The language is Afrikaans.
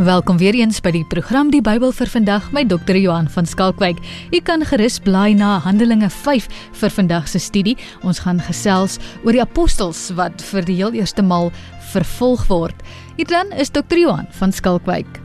Welkom weer eens by die program Die Bybel vir vandag met Dr. Johan van Skalkwyk. U kan gerus blaai na Handelinge 5 vir vandag se studie. Ons gaan gesels oor die apostels wat vir die heel eerste maal vervolg word. Hier dan is Dr. Johan van Skalkwyk.